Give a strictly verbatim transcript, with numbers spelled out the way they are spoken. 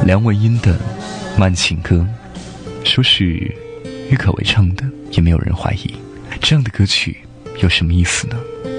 梁文音的慢情歌，说是郁可唯唱的，也没有人怀疑。这样的歌曲有什么意思呢？